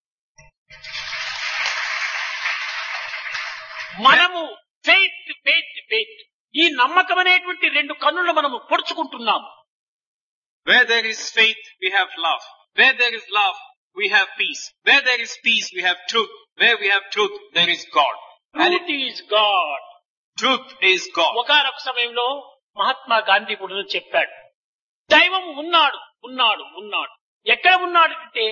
మనము faith ఈ నమ్మకం అనేటువంటి రెండు కన్నులు మనము పొడుచుకుంటున్నాము. Where there is faith, we have love. Where there is love, we have peace. Where there is peace, we have truth. Where we have truth, there is God. And Truth is God. truth is God. ఒకనొక సమయంలో మహాత్మా గాంధీ కూడా చెప్పాడు, దైవం ఉన్నాడు ఉన్నాడు ఉన్నాడు. ఎక్కడ ఉన్నాడు అంటే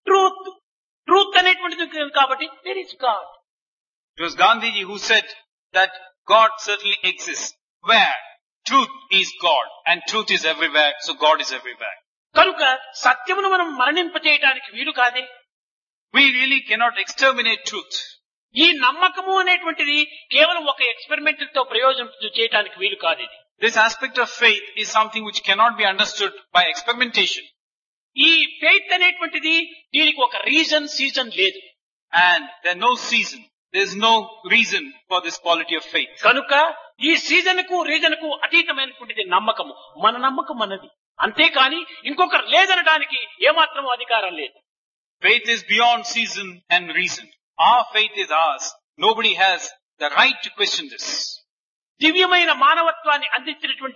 ట్రూత్ అనేటువంటిది కాబట్టి there is God. It was Gandhiji who said that God certainly exists. Where truth is God and truth is everywhere, so God is everywhere. కనుక సత్యమును మనం మరణింపచేయడానికి వీలు కాదే. We really cannot exterminate truth. ఈ నమ్మకము అనేటువంటిది కేవలం ఒక ఎక్స్పెరిమెంట్ తో ప్రయోజనం చేయడానికి వీలు కాదు. ఇది This aspect of faith is something which cannot be understood by experimentation. ఈ ఫెయిత్ అనేటువంటిది దీనికి ఒక సీజన్ లేదు. And there's no season. There's no reason for this quality of faith. కనుక ఈ రీజన్ కు అతీతమైనటువంటిది నమ్మకము. మన నమ్మకం మనది, అంతేకాని ఇంకొకరు లేదనడానికి ఏమాత్రం అధికారం లేదు. Faith is beyond season and reason. Our faith is ours. Nobody has the right to question this. దివ్యమైన మానవత్వాన్ని అందించినటువంటి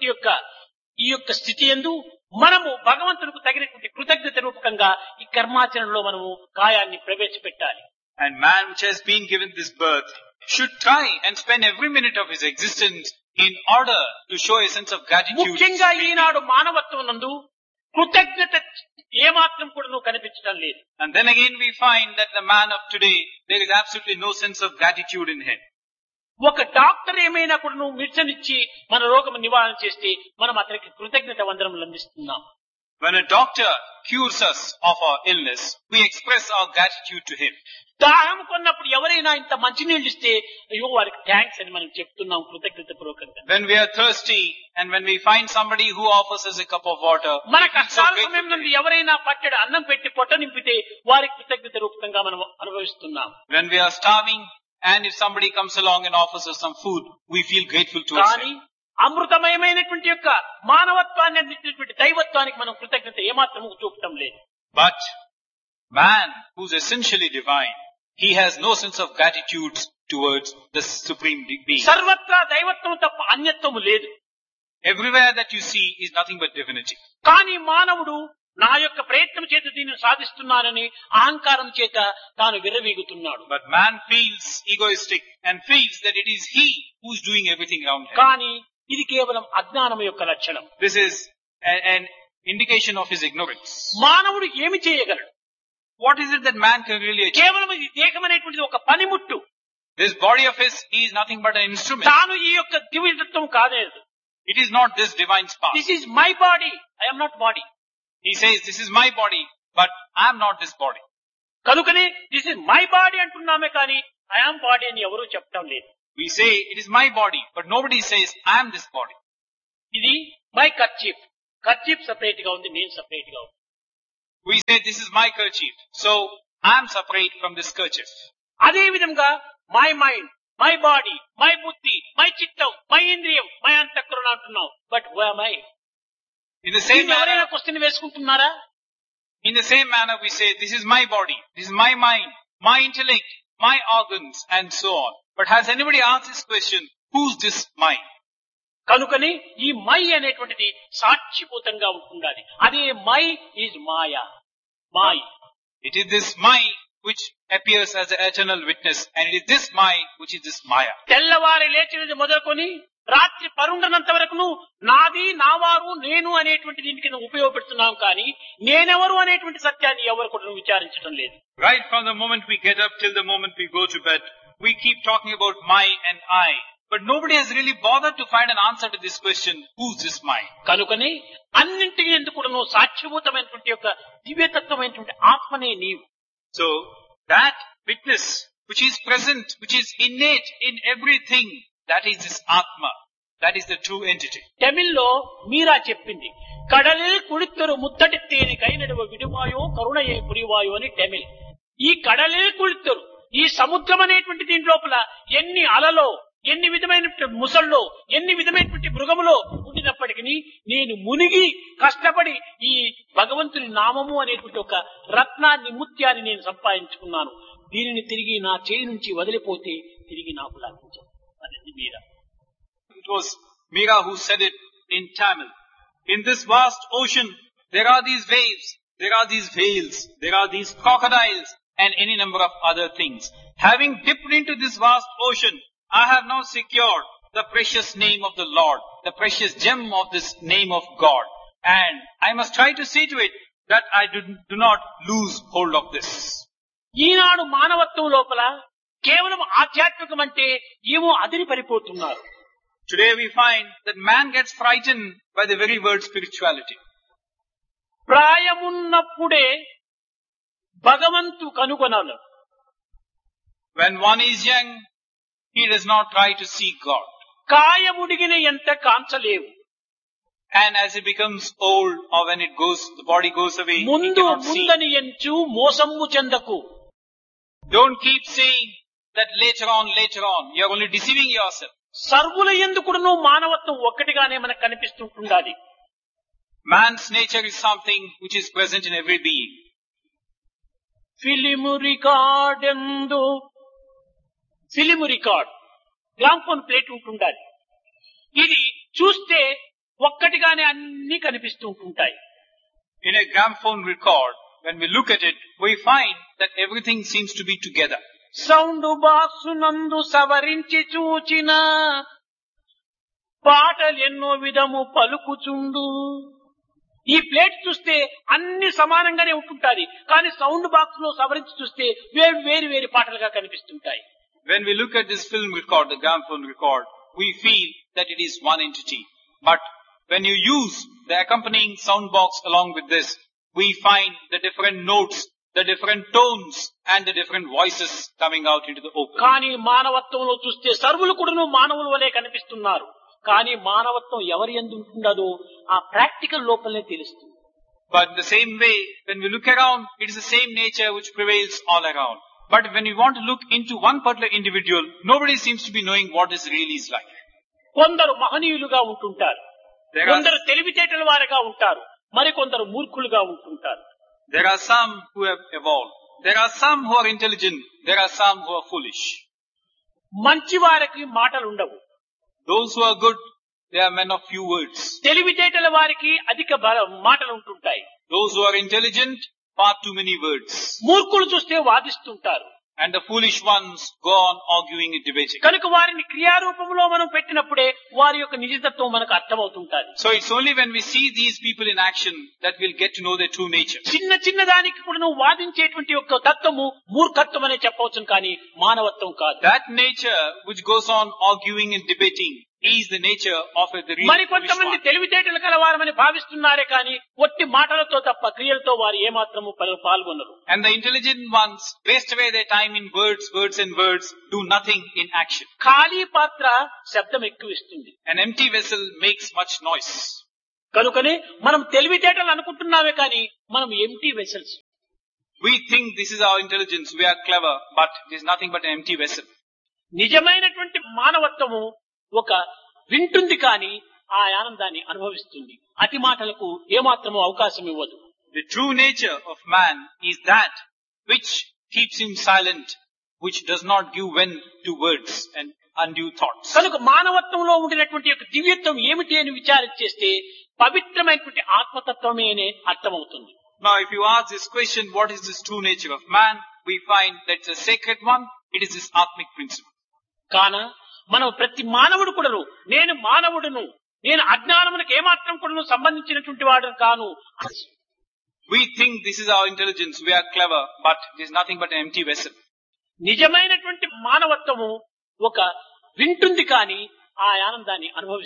ఈ యొక్క స్థితి యందు మనము భగవంతునికి తగినటువంటి కృతజ్ఞత రూపకంగా ఈ కర్మాచరణలో మనము కాయాన్ని ప్రవేశపెట్టాలి. And man which has been given this birth should try and spend every minute of his existence in order to show a sense of gratitude. ముఖ్యంగా ఈనాడు మానవత్వం నందు కృతజ్ఞత ఏమాత్రం కూడా కనిపించడం లేదు. And then again we find that the man of today, there is absolutely no sense of gratitude in him. ఒక doctor ఏమైనా కూడా మెడిసిన్ ఇచ్చి మన రోగం నివారణ చేస్తే మనం అతనికి కృతజ్ఞత వందనములు అందిస్తున్నాం. When a doctor cures us of our illness, we express our gratitude to him. దాహం కొన్నప్పుడు ఎవరైనా ఇంత మంచినీళ్ళు ఇస్తే అయ్యో వారికి థ్యాంక్స్ అని మనం చెప్తున్నాం కృతజ్ఞత పూర్వకంగా. When we are thirsty and when we find somebody who offers us a cup of water, మన we feel so కష్టాల grateful సమయం to నుండి him. ఎవరైనా పట్టెడు అన్నం పెట్టి పొట్ట నింపితే వారికి కృతజ్ఞత రూపకంగా మనం అనుభవిస్తున్నాం. When we are starving and if somebody comes along and offers us some food, we feel grateful towards కానీ him. అమృతమయమైనటువంటి యొక్క మానవత్వాన్ని అందించినటువంటి దైవత్వానికి మనం కృతజ్ఞత ఏమాత్రము చూపటం లేదు. But man who's essentially divine, he has no sense of gratitude towards the supreme being. సర్వత్రా దైవత్వం తప్ప అన్యత్వము లేదు. Everywhere that you see is nothing but divinity. కానీ మానవుడు నా యొక్క ప్రయత్నం చేత దీన్ని సాధిస్తున్నానని అహంకారం చేత తాను విర్రవీగుతున్నాడు. But man feels egoistic and feels that it is he who's doing everything around him. కానీ ఇది కేవలం అజ్ఞానం యొక్క లక్షణం. This is an indication of his ignorance. మానవుడు ఏమి చేయగలడు? What is it that man can really achieve? కేవలం ఈ దేహం అనేటువంటిది ఒక పనిముట్టు. This body of his, he is nothing but an instrument. తాను ఈ యొక్క దివ్యత్వం కాలేదు. It is not this divine spark. This is my body, I am not body. He says, this is my body, but I am not this body. కనుకనే this is my body అంటున్నామే కానీ I am body అని ఎవరూ చెప్పడం లేదు. We say, it is my body, but nobody says, I am this body. ఇది my kerchief separate గా ఉంది, నేను సపరేట్ గా ఉంది. We say, this is my kerchief, so I am separate from this kerchief. అదే విధంగా my mind, my body, my బుద్ధి, my చిత్తం, మై ఇంద్రియం, మై అంతఃకరణ అంటున్నావు. But who am I? In the same ఎవరైనా manner, question వేసుకుంటున్నారా? in the same manner we say, this is my body, this is my mind, my intellect, my organs, and so on. But has anybody asked this question, who's this mind? కనుకని ఈ my అనేటువంటిది సాక్షిభూతంగా ఉంటుండాలి. అదే my is మాయా. మాయ్. It is this my which appears as an eternal witness, and it is this my which is this Maya. తెల్లవారి లేచినది మొదలుకొని రాత్రి పరుండనంత వరకును నాది, నావారు, నేను అనేటువంటి దీనికి ఉపయోగపెడుతున్నాం కానీ నేనెవరు అనేటువంటి సత్యాన్ని ఎవరు కూడా విచారించడం లేదు. Right from the moment we get up till the moment we go to bed, we keep talking about my and I. But nobody has really bothered to find an answer to this question, who's this my? కనుకని అన్నింటికి ఎందుకు సాక్షిభూతమైనటువంటి యొక్క దివ్యతత్వమైనటువంటి ఆత్మనే నీవు. So that witness which is present, which is innate in everything, that is this Atma. That is the true entity. తమిళ్లో మీరా చెప్పింది, కడలిల్ కుళిత్తరు ముత్తటి తేని కైనడువ విడుమాయో కరుణయే పురివాయో అని తమిళ్. ఈ కడలిల్ కుళిత్తరు, ఈ సముద్రం అనేటువంటి దీని లోపల ఎన్ని అలలో, ఎన్ని విధమైనటువంటి ముసల్లో, ఎన్ని విధమైనటువంటి మృగములో ఉండినప్పటికీ నేను మునిగి కష్టపడి ఈ భగవంతుని నామము అనేటువంటి ఒక రత్నాన్ని, ముత్యాన్ని నేను సంపాదించుకున్నాను. దీనిని తిరిగి నా చేయి నుంచి వదిలిపోతే తిరిగి నాకు లభించదు అనేది మీరా. It was Mira who said it in Tamil. In this vast ocean, there are these waves, there are these whales, there are these crocodiles, and any number of other things. Having dipped into this vast ocean, I have now secured the precious name of the Lord, the precious gem of this name of God. And I must try to see to it that I do not lose hold of this. ఈనాడు మానవత్వం లోపల కేవలం ఆధ్యాత్మికం అంటే ఏమో అదిరి పడిపోతున్నారు. Today we find that man gets frightened by the very word spirituality. ప్రాయమున్నప్పుడే భగవంతు కనుగొనలు. When one is young, he does not try to seek God. కాయముడిగిన ఎంత కాంచలేవు. And as he becomes old or when it goes, the body goes away, he ముందు cannot see. ముందని ఎంచు మోసమ్ము చెందకు. Don't keep saying that later on, you're only deceiving yourself. సర్వుల ఎందుకును మానవత్వం ఒక్కటిగానే మనకు కనిపిస్తుంటుండాలి. Man's nature is something which is present in every being. Film record gramophone plate ఉంటుండాలి. ఇది చూస్తే ఒక్కటిగానే అన్ని కనిపిస్తూ ఉంటుంటాయి. In a gramophone record, when we look at it, we find that everything seems to be together. Sound box నందు సవరించి చూచిన పాటలు ఎన్నో విధము పలుకుచుండు. ఈ ప్లేట్ చూస్తే అన్ని సమానంగానే ఉంటుంటాయి, కానీ సౌండ్ బాక్స్ లో సవరించి చూస్తే వేరు వేరు పాటలుగా కనిపిస్తుంటాయి. When we look at this film record, the gramophone record, we feel that it is one entity. But when you use the accompanying sound box along with this, we find the different notes, the different tones, and the different voices coming out into the open. కానీ మానవత్వంలో చూస్తే సర్వులు కూడాను మానవుల వలె కనిపిస్తున్నారు. కానీ మానవత్వం ఎవరి యందు ఉంటుండదో ఆ ప్రాక్టికల్ లోపలనే తెలుస్తుంది. But in the same way, when we look around, it is the same nature which prevails all around. But when we want to look into one particular individual, nobody seems to be knowing what his really is like. కొందరు మహనీయులుగా ఉంటుంటారు, కొందరు తెలివితేటల వారిగా ఉంటారు, మరికొందరు మూర్ఖులుగా ఉంటుంటారు. There are some who have evolved. There are some who are intelligent. There are some who are foolish. మంచి వారికి మాటలు ఉండవు. Those who are good, they are men of few words. తెలివితేటల వారికి అధిక మాటలు ఉంటుంటాయి. Those who are intelligent, far too many words. మూర్ఖులు చూస్తే వాదిస్తుంటారు. And the foolish ones go on arguing and debating. కనుక వారిని క్రియారూపంలో మనం పెట్టినప్పుడే వారి యొక్క నిజతత్వం మనకు అర్థమవుతుంటాది. So it's only when we see these people in action that we'll get to know their true nature. చిన్న దానికి కూడా నువ్వు వాదించేటువంటి యొక్క తత్వము మూర్ఖత్వం అనే చెప్పవచ్చు, కానీ మానవత్వం కాదు. That nature which goes on arguing and debating is the nature of the real మరి కొంతమంది తెలివితేటలు కలవారమని భావిస్తున్నారే కానీ ఒట్టి మాటలతో తప్ప క్రియలతో వారు ఏమాత్రము పాల్గొనరు. And the intelligent ones waste away their time in words and words, do nothing in action. ఖాళీ పాత్ర శబ్దం ఎక్కువ ఇస్తుంది. An empty vessel makes much noise. కనుకనే మనం తెలివితేటలు అనుకుంటున్నామే కానీ మనం empty vessels. We think this is our intelligence, we are clever, but it is nothing but an empty vessel. నిజమైనటువంటి మానవత్వము ఒక వింటుంది కానీ ఆ ఆనందాన్ని అనుభవిస్తుంది. అతి మాటలకు ఏమాత్రమూ అవకాశం ఇవ్వదు. The true nature of man is that which keeps him silent which does not give vent to words and undue thoughts. కనుక మానవత్వంలో ఉండినటువంటి యొక్క దివ్యత్వం ఏమిటి అని విచారం చేస్తే పవిత్రమైనటువంటి ఆత్మతత్వమే అనే అర్థమవుతుంది. Now if you ask this question, what is this true nature of man? We find that it's a sacred one. It is this Atmic principle. కాన మనం ప్రతి మానవుడు కూడాను నేను మానవుడును, నేను అజ్ఞానమునకు ఏమాత్రం కూడాను సంబంధించినటువంటి వాడు కాను. We think this is our intelligence, we are clever, but it is nothing but an empty vessel. నిజమైనటువంటి మానవత్వము ఒక వింటుంది కానీ ఆ ఆనందాన్ని అనుభవిస్తుంది.